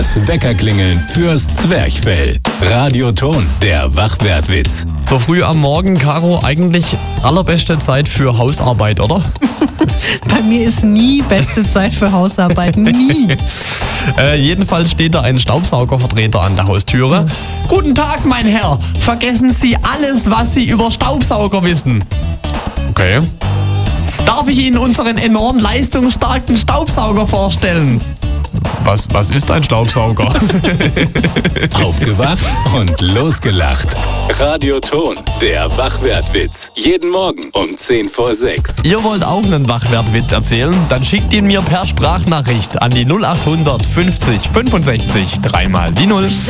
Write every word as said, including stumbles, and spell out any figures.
Das Weckerklingeln fürs Zwerchfell. Radioton, der Wachwertwitz. So früh am Morgen, Caro, eigentlich allerbeste Zeit für Hausarbeit, oder? Bei mir ist nie beste Zeit für Hausarbeit, nie. äh, jedenfalls steht da ein Staubsaugervertreter an der Haustüre. Guten Tag, mein Herr. Vergessen Sie alles, was Sie über Staubsauger wissen. Okay. Darf ich Ihnen unseren enorm leistungsstarken Staubsauger vorstellen? Was, was ist ein Staubsauger? Aufgewacht und losgelacht. Radioton, der Wachwertwitz. Jeden Morgen um zehn vor sechs. Ihr wollt auch einen Wachwertwitz erzählen? Dann schickt ihn mir per Sprachnachricht an die null acht hundert fünfzig fünfundsechzig dreimal die null.